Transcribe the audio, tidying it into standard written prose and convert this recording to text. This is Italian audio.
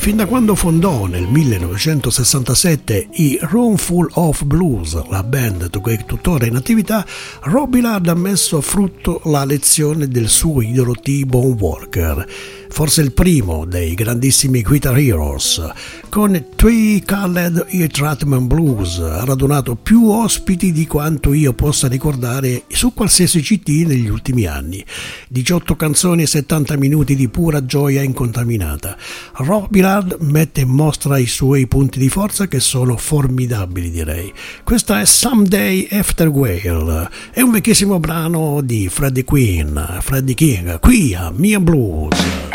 Fin da quando fondò nel 1967 i Roomful of Blues, la band che è tuttora in attività, Robbie Lard ha messo a frutto la lezione del suo idolo T-Bone Walker, forse il primo dei grandissimi Guitar Heroes. Con Twee Colored Earth Ratman Blues ha radunato più ospiti di quanto io possa ricordare su qualsiasi CD negli ultimi anni. 18 canzoni e 70 minuti di pura gioia incontaminata. Robbie Lard mette in mostra i suoi punti di forza che sono formidabili, direi. Questa è Someday After Whale, è un vecchissimo brano di Freddie King, qui a Mia Blues.